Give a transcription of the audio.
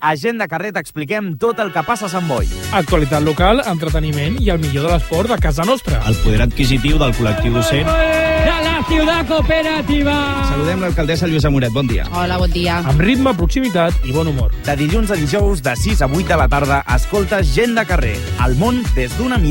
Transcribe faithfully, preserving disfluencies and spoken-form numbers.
A Gent de Carrer t'expliquem tot el que passa a Sant Boi. Actualitat local, entreteniment i el millor de l'esport de casa nostra. El poder adquisitiu del col·lectiu docent. De la ciutat cooperativa. Saludem l'alcaldessa Lluïsa Moret, bon dia. Hola, bon dia. Amb ritme, proximitat i bon humor. De dilluns a dijous, de sis a vuit de la tarda, escoltes Gent de Carrer. El món des d'una mirada.